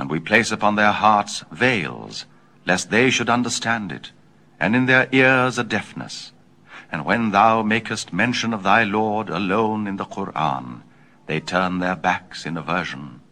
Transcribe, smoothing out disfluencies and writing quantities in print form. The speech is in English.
And we place upon their hearts veils, lest they should understand it, and in their ears a deafness. And when thou makest mention of thy Lord alone in the Qur'an, they turn their backs in aversion.